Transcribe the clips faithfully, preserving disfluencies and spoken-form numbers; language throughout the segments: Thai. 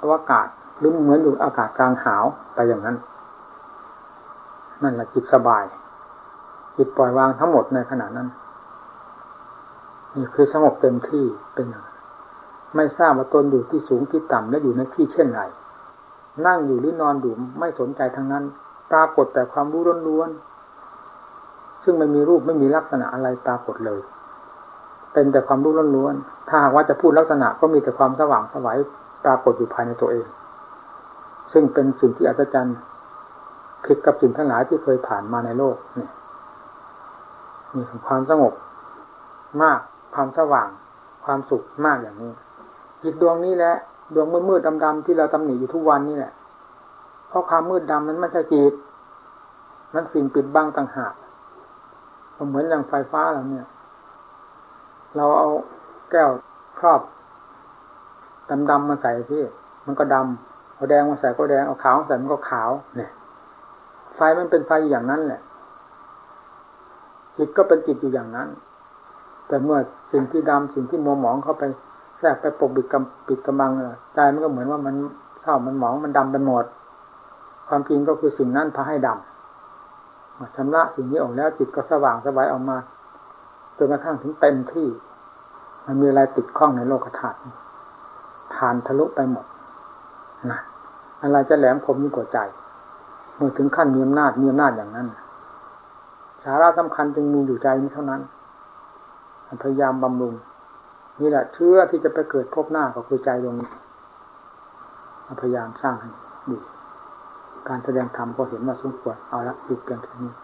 อวกาศหรือเหมือนอยู่อากาศกลางหาวไปอย่างนั้นนั่นแหละจิตสบายจิตปล่อยวางทั้งหมดในขณะนั้นนี่คือสงบเต็มที่เป็นอย่างไม่ทราบว่าตนอยู่ที่สูงที่ต่ำและอยู่ในที่เช่นไรนั่งอยู่หรือนอนอยู่ไม่สนใจทั้งนั้นปรากฏแต่ความรู้ล้วนๆซึ่งไม่มีรูปไม่มีลักษณะอะไรปรากฏเลยเป็นแต่ความรู้ล้วนๆถ้าหากว่าจะพูดลักษณะก็มีแต่ความสว่างไสวปรากฏอยู่ภายในตัวเองซึ่งเป็นสิ่งที่อัศจรรย์ผิดกับสิ่งทั้งหลายที่เคยผ่านมาในโลกนี่มีความสงบมากความสว่างความสุขมากอย่างนี้จิตดวงนี้แหละดวงมืดๆดำๆที่เราตำหนิอยู่ทุกวันนี่แหละเพราะความมืดดำนั้นไม่ใช่จิตมันสิ่งปิดบังต่างหากเหมือนอย่างไฟฟ้าเราเนี่ยเราเอาแก้วครอบดำๆมาใส่พี่มันก็ดำเอาแดงมาใส่ก็แดงเอาขาวใส่มันก็ขาวเนี่ยไฟมันเป็นไฟอย่างนั้นแหละจิตก็เป็นจิตอยู่อย่างนั้นแต่เมื่อสิ่งที่ดำสิ่งที่มัวหมองเข้าไปแทรกไปปกปิดกำปิดกำบังใจมันก็เหมือนว่ามันเศร้ามันหมองมันดำไปหมดความจริงก็คือสิ่งนั้นพาให้ดำชำระสิ่งนี้ออกแล้วจิตก็สว่างสบายออกมาจนกระทั่งถึงเต็มที่มันมีอะไรติดข้องในโลกธาตุผ่านทะลุไปหมดนะอะไรจะแหลมคมยิ่งกว่าใจเมื่อถึงขั้นมีอำนาจมีอำนาจอย่างนั้นสาระสำคัญจึงมีอยู่ใจนี้เท่านั้นพยายามบำรุงนี่แหละเชื่อที่จะไปเกิดพบหน้าก็คือใจดวงนี้พยายามสร้างให้ดีการแสดงธรรมก็เห็นว่าสมควรเอาละหยุดเพียงแค่นี้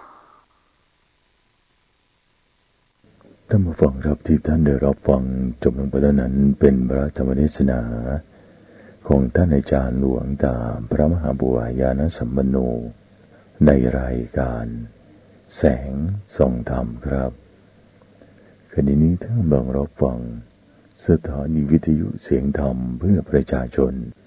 ท่านผู้ฟังครับที่ท่านได้รับฟังจบลงไปแล้วนั้นเป็นพระธรรมเทศนาของท่านอาจารย์หลวงตาพระมหาบัวญาณสัมปันโนในรายการแสงส่องธรรมครับขณะนี้ท่านกำลังรับฟังสถานีวิทยุเสียงธรรมเพื่อประชาชน